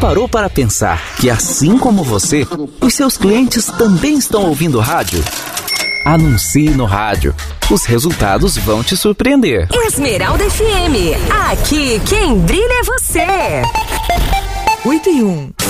parou para pensar que, assim como você, os seus clientes também estão ouvindo rádio? Anuncie no rádio. Os resultados vão te surpreender. Esmeralda FM. Aqui quem brilha é você. 8 e 1.